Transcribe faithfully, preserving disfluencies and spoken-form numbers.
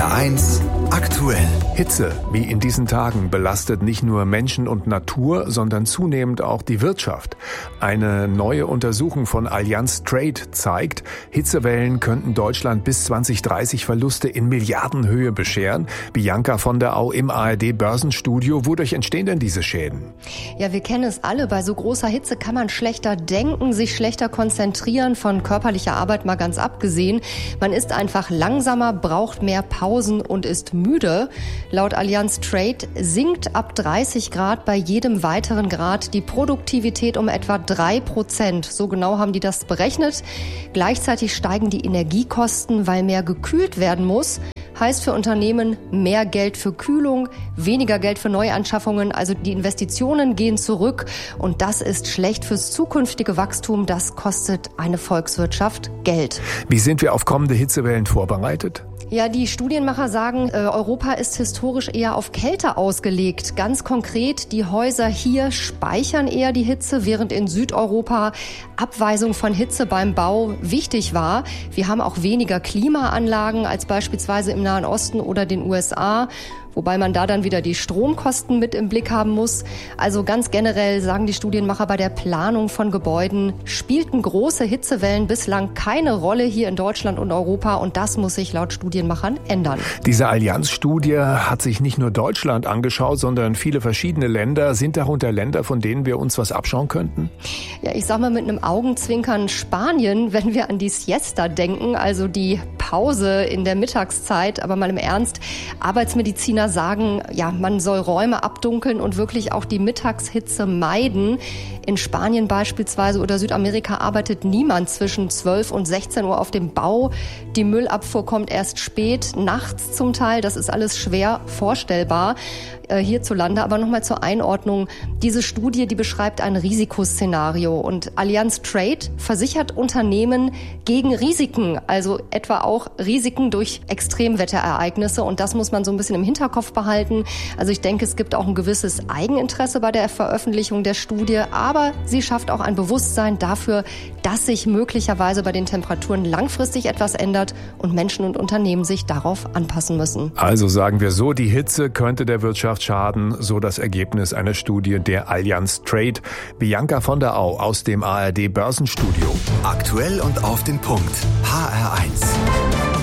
R eins aktuell. Hitze, wie in diesen Tagen, belastet nicht nur Menschen und Natur, sondern zunehmend auch die Wirtschaft. Eine neue Untersuchung von Allianz Trade zeigt, Hitzewellen könnten Deutschland bis zwanzig dreißig Verluste in Milliardenhöhe bescheren. Bianca von der Au im A R D-Börsenstudio. Wodurch entstehen denn diese Schäden? Ja, wir kennen es alle. Bei so großer Hitze kann man schlechter denken, sich schlechter konzentrieren, von körperlicher Arbeit mal ganz abgesehen. Man ist einfach langsamer, braucht mehr Pausen und ist müde. Laut Allianz Trade sinkt ab dreißig Grad bei jedem weiteren Grad die Produktivität um etwa drei Prozent. So genau haben die das berechnet. Gleichzeitig steigen die Energiekosten, weil mehr gekühlt werden muss. Heißt für Unternehmen mehr Geld für Kühlung, weniger Geld für Neuanschaffungen. Also die Investitionen gehen zurück und das ist schlecht fürs zukünftige Wachstum. Das kostet eine Volkswirtschaft Geld. Wie sind wir auf kommende Hitzewellen vorbereitet? Ja, die Studienmacher sagen, äh, Europa ist historisch eher auf Kälte ausgelegt. Ganz konkret, die Häuser hier speichern eher die Hitze, während in Südeuropa Abweisung von Hitze beim Bau wichtig war. Wir haben auch weniger Klimaanlagen als beispielsweise im Nahen Osten oder den U S A. Wobei man da dann wieder die Stromkosten mit im Blick haben muss. Also ganz generell sagen die Studienmacher, bei der Planung von Gebäuden spielten große Hitzewellen bislang keine Rolle hier in Deutschland und Europa und das muss sich laut Studienmachern ändern. Diese Allianz-Studie hat sich nicht nur Deutschland angeschaut, sondern viele verschiedene Länder. Sind darunter Länder, von denen wir uns was abschauen könnten? Ja, ich sag mal mit einem Augenzwinkern Spanien, wenn wir an die Siesta denken, also die Pause in der Mittagszeit, aber mal im Ernst, Arbeitsmediziner sagen, ja, man soll Räume abdunkeln und wirklich auch die Mittagshitze meiden. In Spanien beispielsweise oder Südamerika arbeitet niemand zwischen zwölf und sechzehn Uhr auf dem Bau. Die Müllabfuhr kommt erst spät, nachts zum Teil. Das ist alles schwer vorstellbar äh, hierzulande. Aber nochmal zur Einordnung. Diese Studie, die beschreibt ein Risikoszenario. Und Allianz Trade versichert Unternehmen gegen Risiken, also etwa auch Risiken durch Extremwetterereignisse. Und das muss man so ein bisschen im Hinterkopf behalten. Also ich denke, es gibt auch ein gewisses Eigeninteresse bei der Veröffentlichung der Studie. Aber sie schafft auch ein Bewusstsein dafür, dass sich möglicherweise bei den Temperaturen langfristig etwas ändert und Menschen und Unternehmen sich darauf anpassen müssen. Also sagen wir so, die Hitze könnte der Wirtschaft schaden, so das Ergebnis einer Studie der Allianz Trade. Bianca von der Au aus dem A R D Börsenstudio. Aktuell und auf den Punkt. H R eins.